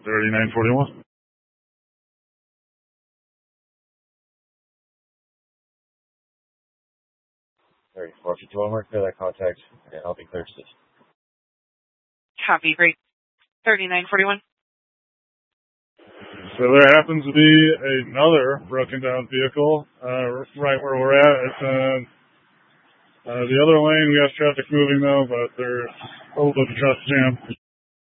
3941. All right, 451, mark for that contact, and I'll be clear to this. Copy, great. 3941. So there happens to be another broken down vehicle right where we're at. It's the other lane. We have traffic moving though, but there's a little bit of traffic jam.